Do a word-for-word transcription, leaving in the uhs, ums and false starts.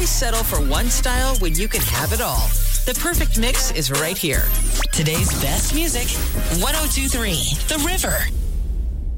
Why settle for one style when you can have it all? The perfect mix is right here. Today's best music, one oh two point three The River.